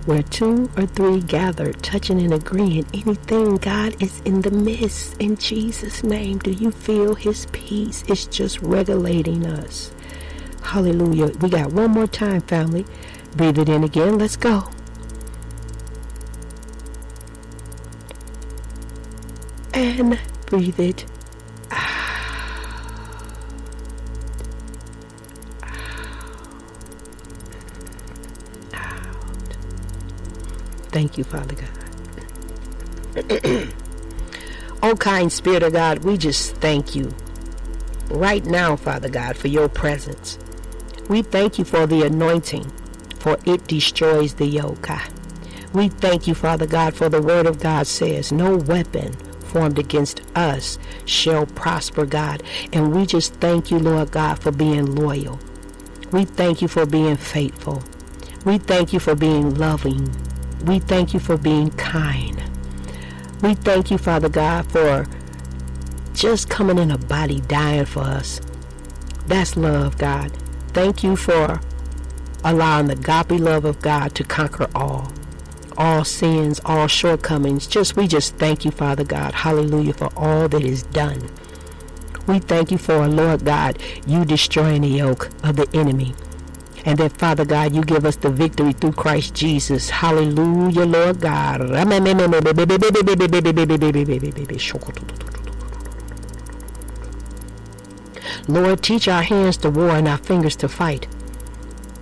Where 2 or 3 gathered, touching and agreeing, anything, God is in the midst. In Jesus' name, do you feel his peace? It's just regulating us. Hallelujah. We got one more time, family. Breathe it in again. Let's go. And breathe it out. Thank you, Father God. Oh, kind Spirit of God, we just thank you right now, Father God, for your presence. We thank you for the anointing, for it destroys the yoke. We thank you, Father God, for the word of God says, no weapon formed against us shall prosper, God. And we just thank you, Lord God, for being loyal. We thank you for being faithful. We thank you for being loving. We thank you for being kind. We thank you, Father God, for just coming in a body dying for us. That's love, God. Thank you for allowing the agape love of God to conquer all sins, all shortcomings. We just thank you, Father God, hallelujah, for all that is done. We thank you for, Lord God, you destroying the yoke of the enemy. And that, Father God, you give us the victory through Christ Jesus. Hallelujah, Lord God. Lord, teach our hands to war and our fingers to fight.